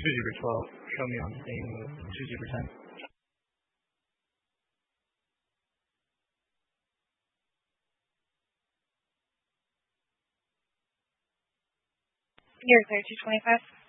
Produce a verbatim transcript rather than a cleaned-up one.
Zebra twelve. Show me on the thing. Two Zebra ten. You're clear, two twenty-five.